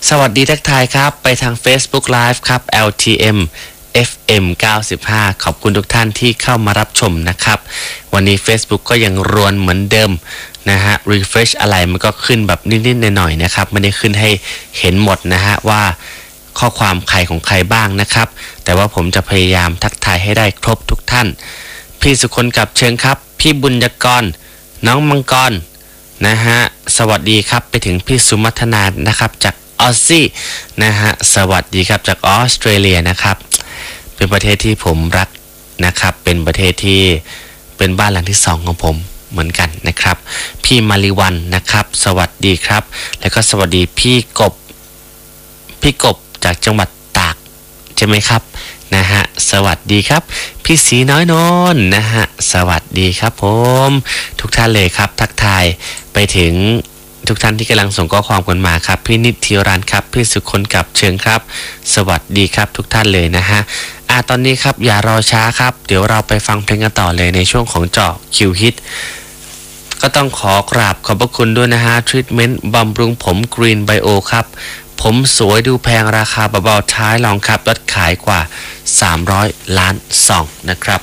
สวัสดีทักทายครับไปทาง Facebook Live ครับ LTM FM 95ขอบคุณทุกท่านที่เข้ามารับชมนะครับวันนี้ Facebook ก็ยังรวนเหมือนเดิมนะฮะ refresh อะไรมันก็ขึ้นแบบนิดๆหน่อยๆนะครับไม่ได้ขึ้นให้เห็นหมดนะฮะว่าข้อความใครของใครบ้างนะครับแต่ว่าผมจะพยายามทักทายให้ได้ครบทุกท่านพี่สุคนกับเชิญครับพี่บุญยกรน้องมังกรนะฮะสวัสดีครับไปถึงพี่สุมัทนานะครับจากออสซี่นะฮะสวัสดีครับจากออสเตรเลียนะครับเป็นประเทศที่ผมรักนะครับเป็นประเทศที่เป็นบ้านหลังที่2ของผมเหมือนกันนะครับพี่มาริวันนะครับสวัสดีครับแล้วก็สวัสดีพี่กบจากจังหวัดตากใช่ไหมครับนะฮะสวัสดีครับพี่สีน้อยนนท์นะฮะสวัสดีครับผมทุกท่านเลยครับทักทายไปถึงทุกท่านที่กำลังส่งข้อความกันมาครับพี่นิติรันครับพี่สุคนกับเชิงครับสวัสดีครับทุกท่านเลยนะฮะตอนนี้ครับอย่ารอช้าครับเดี๋ยวเราไปฟังเพลงกันต่อเลยในช่วงของเจาะคิวฮิตก็ต้องขอกราบขอบพระคุณด้วยนะฮะทรีทเมนต์บำรุงผมกรีนไบโอครับผมสวยดูแพงราคาเบาๆท้ายลองครับยอดขายกว่า300 ล้านซองนะครับ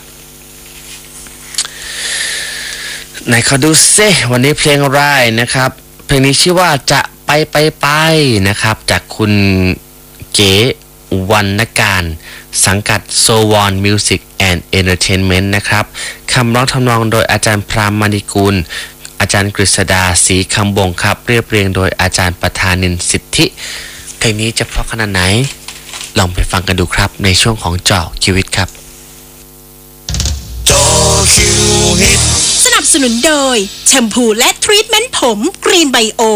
ไหนเขาดูซิวันนี้เพลงอะไรนะครับเพลงนี้ชื่อว่าจะไปนะครับจากคุณเก๋วรรณการสังกัด So Won Music and Entertainment นะครับคำร้องทำนองโดยอาจารย์พรามมณีกูลอาจารย์กฤษดาศรีคำบงครับเรียบเรียงโดยอาจารย์ประธานินสิทธิเพลงนี้จะเพราะขนาดไหนลองไปฟังกันดูครับในช่วงของเจาะชีวิตครับเจาะคิวฮิตสนับสนุนโดยแชมพูและทรีทเมนต์ผมกรีนไบโอ